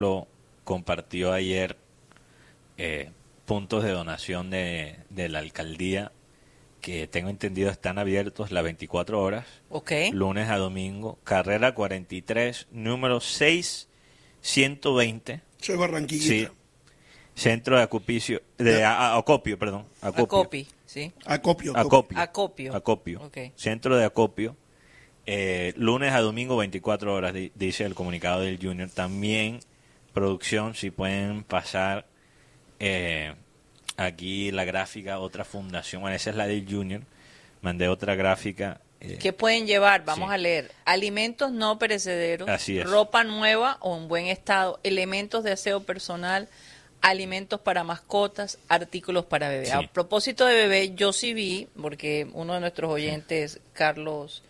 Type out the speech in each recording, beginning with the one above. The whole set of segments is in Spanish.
compartió ayer puntos de donación de la alcaldía que tengo entendido están abiertos las 24 horas, lunes a domingo, carrera 43, número 6120. Soy Barranquilla. Sí, centro de acopio, perdón. Acopio, sí. Acopio. Okay. Centro de acopio. Lunes a domingo 24 horas, dice el comunicado del Junior. También, producción, si pueden pasar aquí la gráfica, otra fundación, bueno, esa es la del Junior, mandé otra gráfica. ¿Qué pueden llevar? Vamos sí. a leer. Alimentos no perecederos, Así es. ropa nueva o en buen estado, elementos de aseo personal, alimentos para mascotas, artículos para bebé. Sí. A propósito de bebé, yo sí vi, porque uno de nuestros oyentes, Carlos,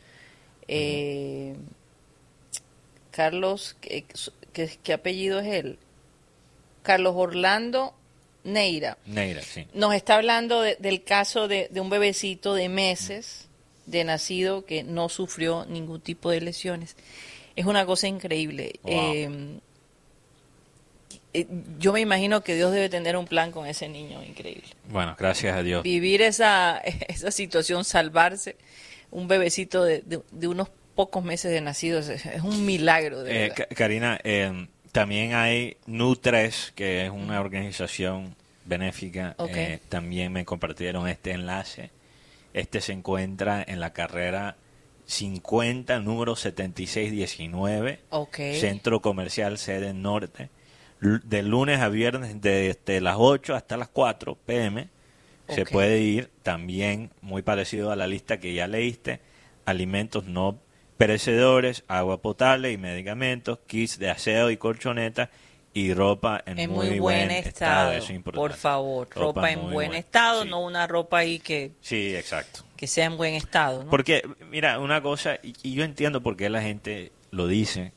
¿qué apellido es él? Carlos Orlando Neira, sí. nos está hablando del caso de un bebecito de meses de nacido que no sufrió ningún tipo de lesiones. Es una cosa increíble. Wow. Yo me imagino que Dios debe tener un plan con ese niño, increíble. Bueno, gracias a Dios. Vivir esa situación, salvarse, un bebecito de unos pocos meses de nacido, es un milagro, de verdad. Karina, también hay Nutres, que es una organización benéfica. Okay. También me compartieron este enlace. Este se encuentra en la carrera 50, número 7619, Centro Comercial Sede Norte, de lunes a viernes desde las 8 hasta las 4 p.m. Se puede ir, también muy parecido a la lista que ya leíste, alimentos no perecedores, agua potable y medicamentos, kits de aseo y colchonetas y ropa en muy buen estado. Eso es importante. Por favor, ropa en buen estado, sí. No una ropa ahí que... Sí, exacto. Que sea en buen estado, ¿no? Porque, mira, una cosa, y yo entiendo por qué la gente lo dice,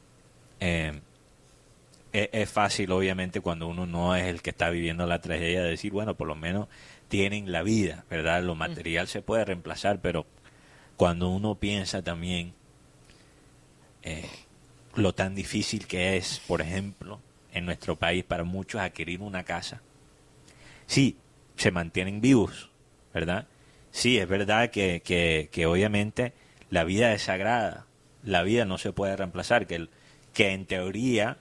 es fácil, obviamente, cuando uno no es el que está viviendo la tragedia, de decir, bueno, por lo menos tienen la vida, ¿verdad? Lo material se puede reemplazar, pero cuando uno piensa también lo tan difícil que es, por ejemplo, en nuestro país para muchos adquirir una casa. Sí, se mantienen vivos, ¿verdad? Sí, es verdad que obviamente la vida es sagrada, la vida no se puede reemplazar, que en teoría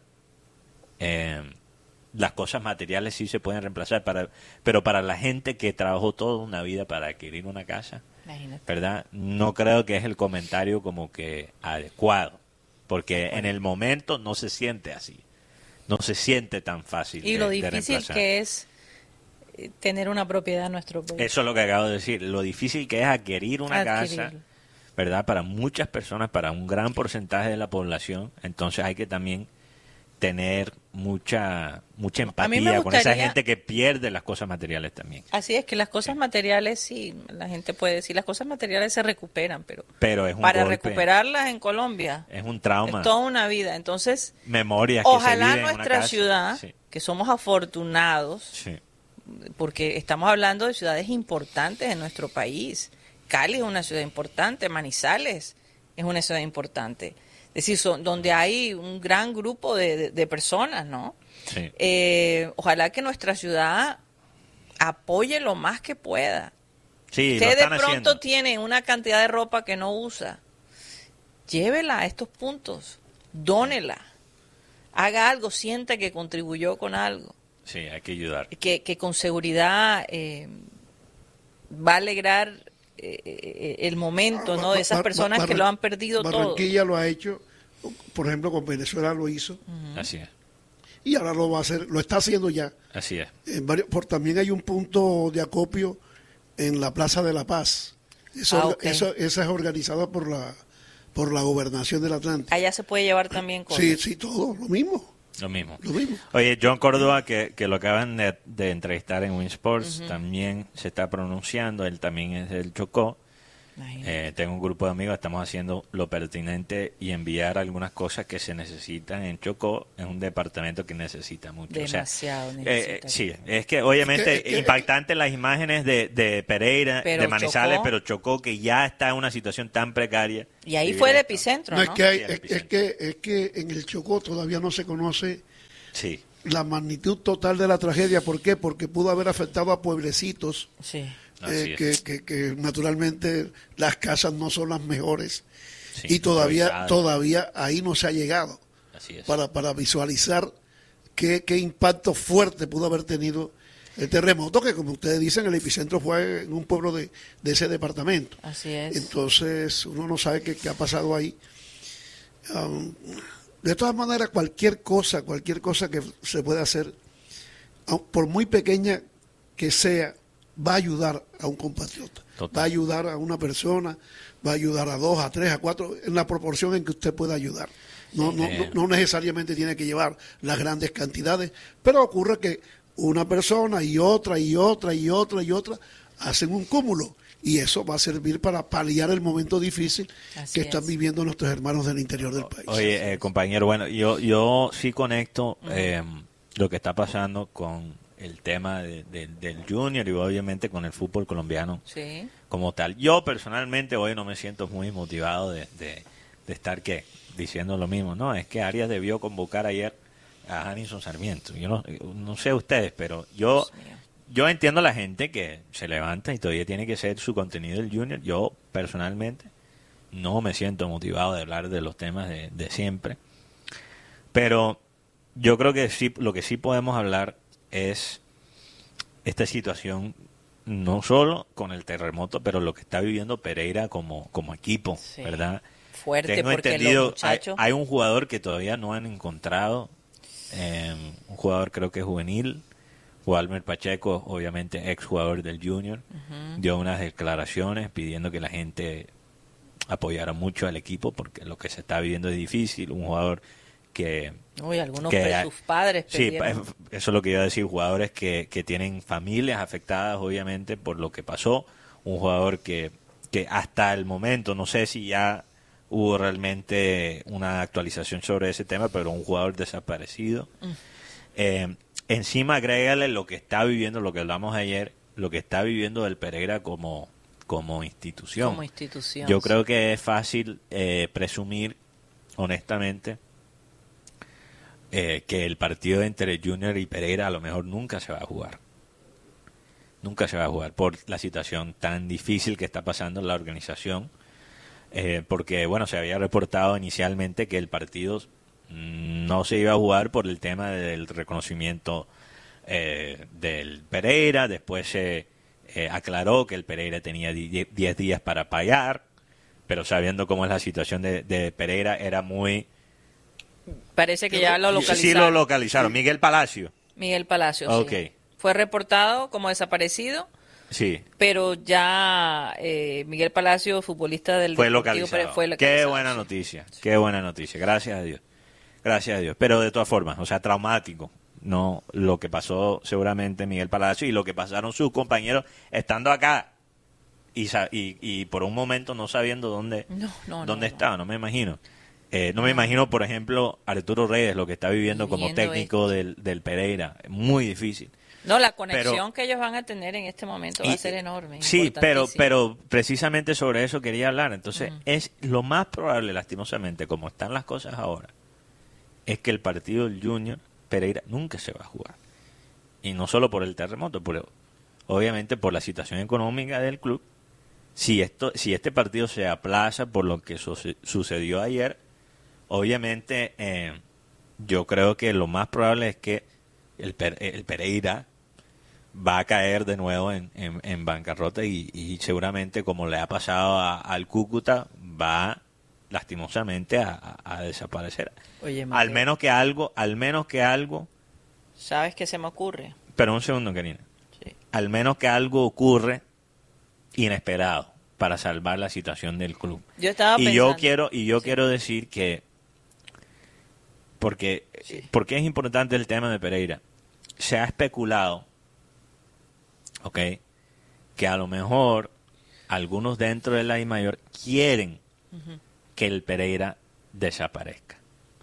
las cosas materiales sí se pueden reemplazar, pero para la gente que trabajó toda una vida para adquirir una casa, imagínate, ¿verdad? No creo que es el comentario como que adecuado, porque en el momento no se siente así, no se siente tan fácil. Y lo difícil que es tener una propiedad en nuestro país. Eso es lo que acabo de decir, lo difícil que es adquirir una casa, ¿verdad? Para muchas personas, para un gran porcentaje de la población, entonces hay que también tener mucha empatía con esa gente que pierde las cosas materiales también. Así es, que las cosas materiales, sí, la gente puede decir, las cosas materiales se recuperan, pero es un para golpe, recuperarlas en Colombia es un trauma. Es toda una vida. Entonces, memorias ojalá que se nuestra ciudad, sí, que somos afortunados, sí, porque estamos hablando de ciudades importantes en nuestro país. Cali es una ciudad importante, Manizales es una ciudad importante. Es decir, donde hay un gran grupo de personas, ¿no? Sí. Ojalá que nuestra ciudad apoye lo más que pueda. Sí, usted de pronto tiene una cantidad de ropa que no usa, llévela a estos puntos, dónela, haga algo, sienta que contribuyó con algo. Sí, hay que ayudar. Que con seguridad va a alegrar el momento, ¿no? De esas personas que lo han perdido todo. Barranquilla lo ha hecho, por ejemplo, con Venezuela lo hizo. Así es. Y ahora lo va a hacer, lo está haciendo ya. Así es. También hay un punto de acopio en la Plaza de la Paz. Eso es organizado por la Gobernación del Atlántico. Allá se puede llevar también cosas. Sí, todo, lo mismo. Lo mismo. Oye, John Córdoba, que lo acaban de entrevistar en Winsports, también se está pronunciando, él también es del Chocó. Tengo un grupo de amigos, estamos haciendo lo pertinente y enviar algunas cosas que se necesitan en Chocó, es un departamento que necesita mucho. Demasiado sí, es que obviamente impactantes las imágenes de Pereira, de Manizales, Chocó, pero Chocó que ya está en una situación tan precaria. Y ahí fue el epicentro, ¿no? Es que en el Chocó todavía no se conoce Sí. La magnitud total de la tragedia. ¿Por qué? Porque pudo haber afectado a pueblecitos, sí. Que naturalmente las casas no son las mejores, sí, y todavía ahí no se ha llegado. Así es. Para visualizar qué impacto fuerte pudo haber tenido el terremoto, que como ustedes dicen, el epicentro fue en un pueblo de ese departamento. Así es. Entonces uno no sabe qué ha pasado ahí. De todas maneras, cualquier cosa que se pueda hacer, por muy pequeña que sea, va a ayudar a un compatriota. Total. Va a ayudar a una persona, va a ayudar a 2, a 3, a 4, en la proporción en que usted pueda ayudar. No necesariamente tiene que llevar las grandes cantidades, pero ocurre que una persona y otra hacen un cúmulo, y eso va a servir para paliar el momento difícil que están viviendo nuestros hermanos del interior del país. Oye, compañero, bueno, yo sí conecto lo que está pasando con el tema del Junior y obviamente con el fútbol colombiano como tal. Yo personalmente hoy no me siento muy motivado de estar diciendo lo mismo. No, es que Arias debió convocar ayer a Janison Sarmiento. Yo no sé ustedes, pero yo entiendo a la gente que se levanta y todavía tiene que ser su contenido del Junior. Yo personalmente no me siento motivado de hablar de los temas de siempre, pero yo creo que sí, lo que sí podemos hablar es esta situación, no solo con el terremoto, pero lo que está viviendo Pereira como equipo, ¿verdad? Fuerte. Tengo porque entendido, los muchachos... hay un jugador que todavía no han encontrado, un jugador creo que juvenil, Walmer Pacheco, obviamente ex jugador del Junior, dio unas declaraciones pidiendo que la gente apoyara mucho al equipo porque lo que se está viviendo es difícil. Un jugador que... algunos de sus padres pidieron. Sí, eso es lo que iba a decir, jugadores que tienen familias afectadas obviamente por lo que pasó. Un jugador que hasta el momento, no sé si ya hubo realmente una actualización sobre ese tema, pero un jugador desaparecido. Encima agrégale lo que está viviendo, lo que hablamos ayer, lo que está viviendo el Pereira como institución. Como institución. Yo creo que es fácil presumir, honestamente, que el partido entre Junior y Pereira a lo mejor nunca se va a jugar. Nunca se va a jugar por la situación tan difícil que está pasando en la organización. Porque, bueno, se había reportado inicialmente que el partido no se iba a jugar por el tema del reconocimiento del Pereira. Después se aclaró que el Pereira tenía 10 días para pagar, pero sabiendo cómo es la situación de Pereira era muy... Parece que ya lo localizaron. Sí, lo localizaron. Miguel Palacio, okay. Sí. Fue reportado como desaparecido. Sí. Pero ya Miguel Palacio, futbolista del fue localizado. Qué buena noticia, sí. Qué buena noticia. Gracias a Dios. Gracias a Dios. Pero de todas formas, o sea, traumático. No lo que pasó seguramente Miguel Palacio y lo que pasaron sus compañeros estando acá y por un momento no sabiendo dónde estaba. No me imagino. No me imagino, por ejemplo, Arturo Reyes, lo que está viviendo como técnico del Pereira. Muy difícil. No, la conexión que ellos van a tener en este momento va a ser enorme. Sí, pero precisamente sobre eso quería hablar. Entonces, es lo más probable, lastimosamente, como están las cosas ahora, es que el partido del Junior Pereira nunca se va a jugar. Y no solo por el terremoto, pero obviamente por la situación económica del club. Si este partido se aplaza por lo que sucedió ayer, obviamente yo creo que lo más probable es que el Pereira va a caer de nuevo en bancarrota y seguramente, como le ha pasado al Cúcuta, va lastimosamente a desaparecer. Oye, al menos que algo ¿sabes qué se me ocurre? Pero un segundo, Karina. Sí. Al menos que algo ocurre inesperado para salvar la situación del club. Yo estaba pensando. Yo quiero decir que porque es importante el tema de Pereira. Se ha especulado, que a lo mejor algunos dentro de la I-Mayor quieren que el Pereira desaparezca.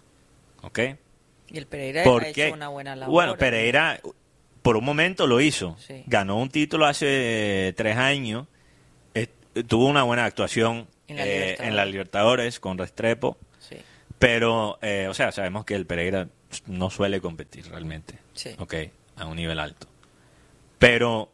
Y el Pereira ha hecho una buena labor. Bueno, Pereira por un momento lo hizo. Sí. Ganó un título hace 3 años. Tuvo una buena actuación en la Libertadores con Restrepo. Sí. Pero, sabemos que el Pereira no suele competir realmente, sí. Okay, a un nivel alto. Pero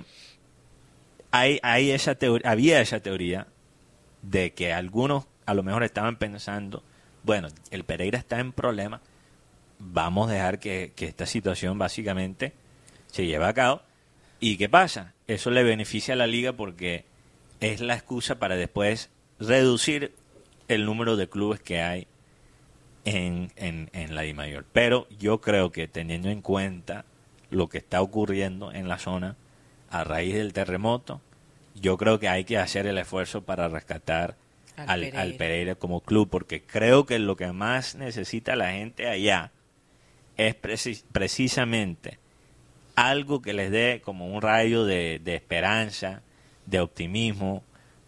había esa teoría de que algunos a lo mejor estaban pensando, bueno, el Pereira está en problemas, vamos a dejar que esta situación básicamente se lleve a cabo. ¿Y qué pasa? Eso le beneficia a la liga porque es la excusa para después reducir el número de clubes que hay en la DIMAYOR. Pero yo creo que teniendo en cuenta lo que está ocurriendo en la zona a raíz del terremoto, yo creo que hay que hacer el esfuerzo para rescatar al Pereira como club, porque creo que lo que más necesita la gente allá es precisamente algo que les dé como un rayo de esperanza, de optimismo,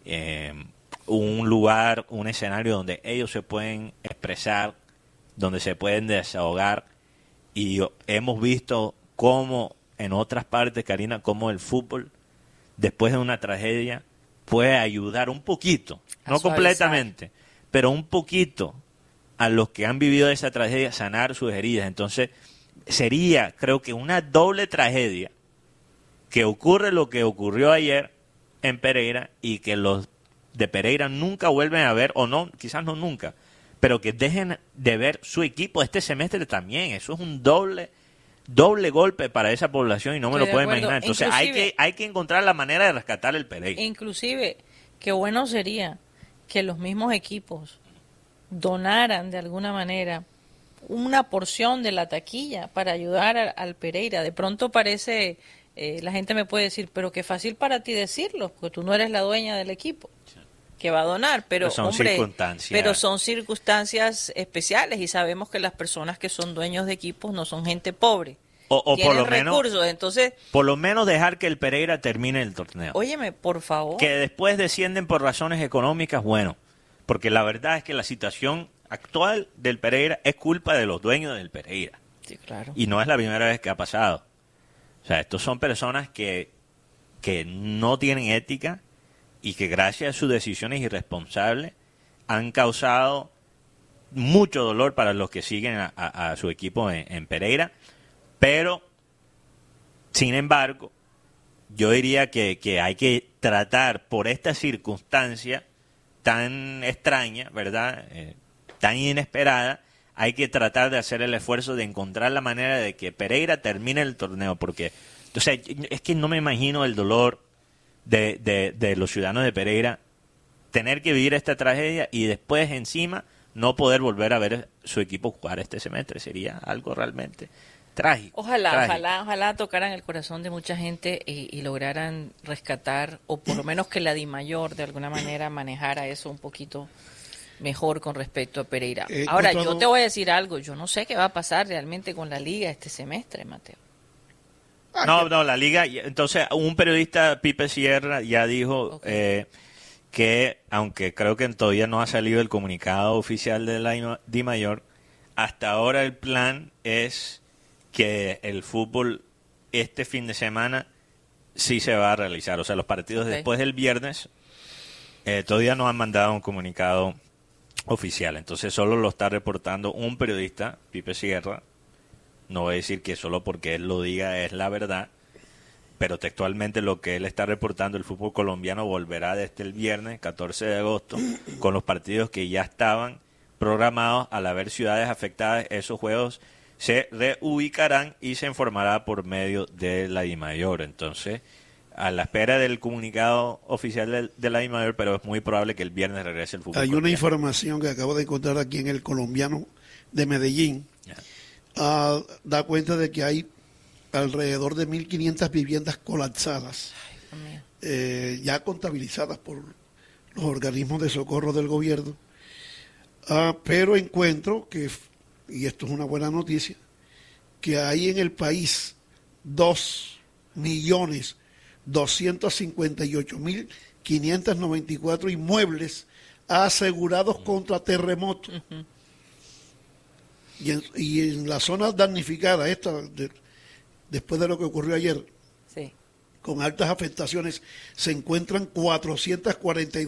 un lugar, un escenario donde ellos se pueden expresar, donde se pueden desahogar. Y hemos visto cómo en otras partes, Karina, cómo el fútbol, después de una tragedia, puede ayudar un poquito, no completamente, pero un poquito a los que han vivido esa tragedia, sanar sus heridas. Entonces, sería, creo que una doble tragedia que ocurre lo que ocurrió ayer en Pereira y que los de Pereira nunca vuelven a ver, o no, quizás no nunca, pero que dejen de ver su equipo este semestre también. Eso es un doble golpe para esa población y no me lo puedo imaginar. Entonces hay que encontrar la manera de rescatar el Pereira. Inclusive, qué bueno sería que los mismos equipos donaran de alguna manera una porción de la taquilla para ayudar al Pereira. De pronto parece, la gente me puede decir, pero qué fácil para ti decirlo, porque tú no eres la dueña del equipo que va a donar, pero son circunstancias especiales y sabemos que las personas que son dueños de equipos no son gente pobre. O por lo recursos, menos, entonces, por lo menos dejar que el Pereira termine el torneo. Óyeme, por favor. Que después descienden por razones económicas, bueno, porque la verdad es que la situación actual del Pereira es culpa de los dueños del Pereira. Sí, claro. Y no es la primera vez que ha pasado. O sea, estos son personas que no tienen ética y que gracias a sus decisiones irresponsables han causado mucho dolor para los que siguen a su equipo en Pereira. Pero, sin embargo, yo diría que hay que tratar por esta circunstancia tan extraña, ¿verdad?, tan inesperada, hay que tratar de hacer el esfuerzo de encontrar la manera de que Pereira termine el torneo, porque, o sea, es que no me imagino el dolor de los ciudadanos de Pereira tener que vivir esta tragedia y después encima no poder volver a ver su equipo jugar este semestre. Sería algo realmente trágico. Ojalá tocaran el corazón de mucha gente y lograran rescatar, o por lo menos que la DIMAYOR de alguna manera manejara eso un poquito mejor con respecto a Pereira. Ahora, yo te voy a decir algo, yo no sé qué va a pasar realmente con la liga este semestre, Mateo. No, la liga, entonces un periodista, Pipe Sierra, ya dijo que, aunque creo que todavía no ha salido el comunicado oficial de la DIMAYOR, hasta ahora el plan es que el fútbol este fin de semana sí se va a realizar. O sea, los partidos después del viernes todavía no han mandado un comunicado oficial. Entonces solo lo está reportando un periodista, Pipe Sierra. No voy a decir que solo porque él lo diga es la verdad, pero textualmente lo que él está reportando, el fútbol colombiano volverá desde el viernes 14 de agosto con los partidos que ya estaban programados. Al haber ciudades afectadas, esos juegos se reubicarán y se informará por medio de la DIMAYOR. Entonces, a la espera del comunicado oficial de la DIMAYOR, pero es muy probable que el viernes regrese el fútbol. Hay una información que acabo de encontrar aquí en el Colombiano de Medellín. Da cuenta de que hay alrededor de 1.500 viviendas colapsadas, ya contabilizadas por los organismos de socorro del gobierno. Pero encuentro que, y esto es una buena noticia, que hay en el país 2.258.594 inmuebles asegurados contra terremotos. Uh-huh. Y en la zona damnificada, después de lo que ocurrió ayer, sí, con altas afectaciones, se encuentran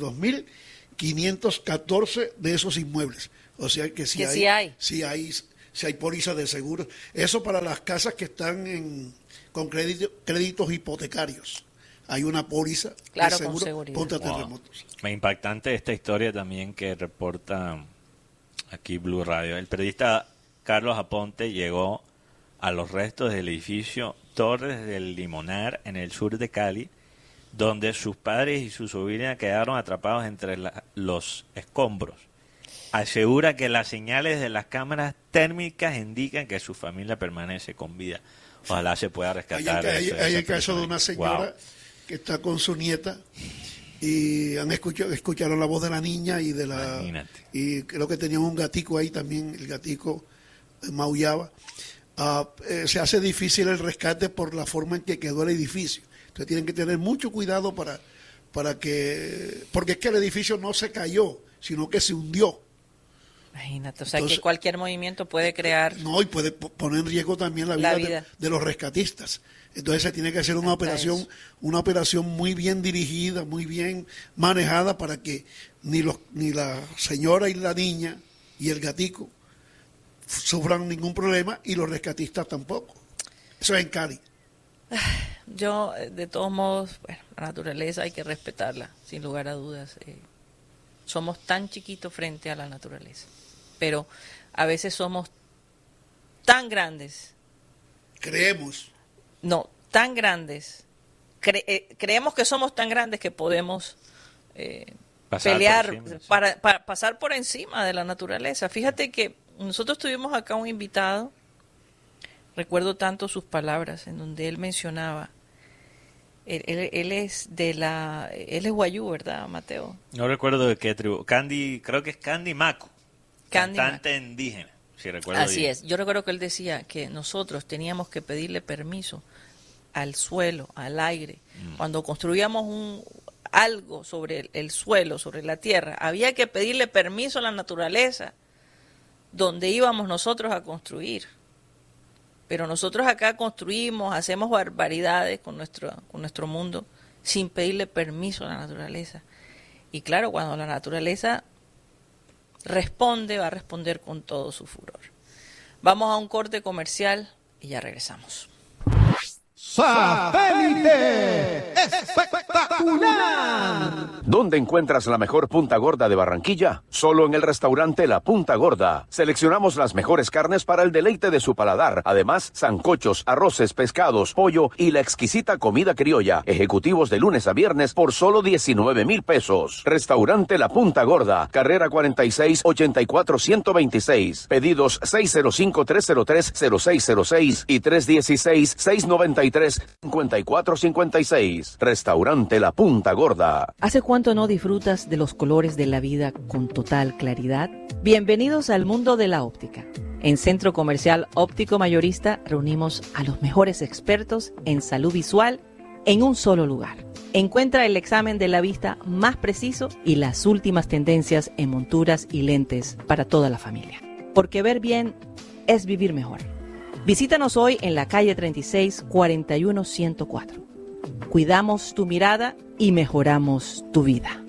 442.514 de esos inmuebles. O sea que sí hay si hay pólizas de seguro. Eso para las casas que están con créditos hipotecarios. Hay una póliza de seguro contra terremotos. Me impactante esta historia también que reporta aquí Blue Radio. El periodista Carlos Aponte llegó a los restos del edificio Torres del Limonar en el sur de Cali, donde sus padres y su sobrina quedaron atrapados entre los escombros. Asegura que las señales de las cámaras térmicas indican que su familia permanece con vida. Ojalá se pueda rescatar. Hay el caso de una señora que está con su nieta y escucharon la voz de la niña y y creo que tenían un gatico ahí también, el gatico maullaba. Se hace difícil el rescate por la forma en que quedó el edificio. Entonces tienen que tener mucho cuidado porque es que el edificio no se cayó, sino que se hundió. Imagínate, o sea, entonces, que cualquier movimiento puede crear... No, y puede poner en riesgo también la vida. De los rescatistas. Entonces se tiene que hacer una operación muy bien dirigida, muy bien manejada para que ni la señora y la niña y el gatico sufran ningún problema y los rescatistas tampoco. Eso es en Cali. Yo, de todos modos, la naturaleza hay que respetarla, sin lugar a dudas. Somos tan chiquitos frente a la naturaleza, pero a veces somos tan grandes. Tan grandes. Creemos que somos tan grandes que podemos pelear para pasar por encima de la naturaleza. Fíjate que nosotros tuvimos acá un invitado, recuerdo tanto sus palabras, en donde él mencionaba, él es guayú, ¿verdad, Mateo? No recuerdo de qué tribu. Creo que es Candy Maco, cantante indígena, si recuerdo bien. Así es, yo recuerdo que él decía que nosotros teníamos que pedirle permiso al suelo, al aire. Cuando construíamos algo sobre el suelo, sobre la tierra, había que pedirle permiso a la naturaleza donde íbamos nosotros a construir. Pero nosotros acá construimos, hacemos barbaridades con nuestro mundo sin pedirle permiso a la naturaleza. Y claro, cuando la naturaleza responde, va a responder con todo su furor. Vamos a un corte comercial y ya regresamos. ¡Satélite espectacular! ¿Dónde encuentras la mejor punta gorda de Barranquilla? Solo en el restaurante La Punta Gorda. Seleccionamos las mejores carnes para el deleite de su paladar. Además, sancochos, arroces, pescados, pollo y la exquisita comida criolla. Ejecutivos de lunes a viernes por solo 19,000 pesos. Restaurante La Punta Gorda. Carrera 46 84 126. Pedidos 605-303-0606 y 316-693-5456. Restaurante La Punta Gorda. ¿Hace cuánto no disfrutas de los colores de la vida con total claridad? Bienvenidos al mundo de la óptica. En Centro Comercial Óptico Mayorista reunimos a los mejores expertos en salud visual en un solo lugar. Encuentra el examen de la vista más preciso y las últimas tendencias en monturas y lentes para toda la familia. Porque ver bien es vivir mejor. Visítanos hoy en la calle 36 41 104. Cuidamos tu mirada y mejoramos tu vida.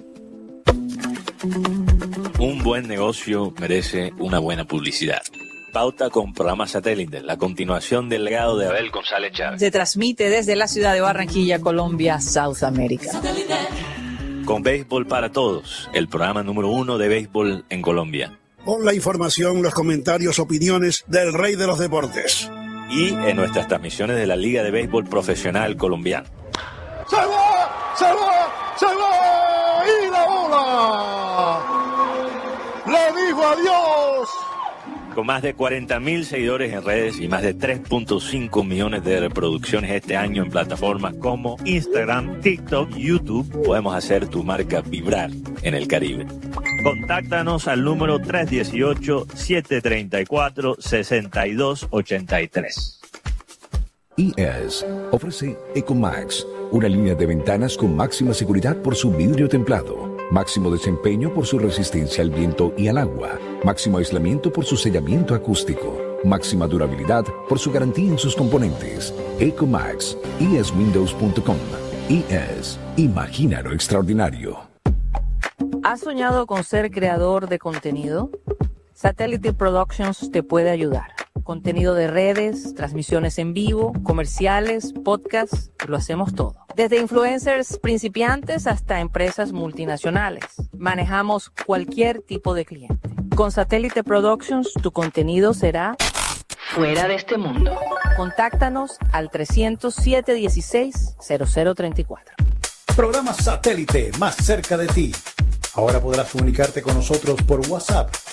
Un buen negocio merece una buena publicidad. Pauta con programa satélite, la continuación del legado de Abel González Chávez. Se transmite desde la ciudad de Barranquilla, Colombia, South America. Con Béisbol para Todos, el programa número 1 de béisbol en Colombia. Con la información, los comentarios, opiniones del rey de los deportes. Y en nuestras transmisiones de la Liga de Béisbol Profesional Colombiana. ¡Se va! ¡Se va! ¡Se va! ¡Y la bola! ¡Le dijo adiós! Con más de 40,000 seguidores en redes y más de 3.5 millones de reproducciones este año en plataformas como Instagram, TikTok y YouTube, podemos hacer tu marca vibrar en el Caribe. Contáctanos al número 318-734-6283. IES ofrece Ecomax, una línea de ventanas con máxima seguridad por su vidrio templado, máximo desempeño por su resistencia al viento y al agua, máximo aislamiento por su sellamiento acústico, máxima durabilidad por su garantía en sus componentes. Ecomax, ieswindows.com. IES, imagina lo extraordinario. ¿Has soñado con ser creador de contenido? Satellite Productions te puede ayudar. contenido de redes, transmisiones en vivo, comerciales, podcasts, lo hacemos todo. Desde influencers principiantes hasta empresas multinacionales. Manejamos cualquier tipo de cliente. Con Satélite Productions, tu contenido será fuera de este mundo. Contáctanos al 307-16-0034. Programa Satélite más cerca de ti. Ahora podrás comunicarte con nosotros por WhatsApp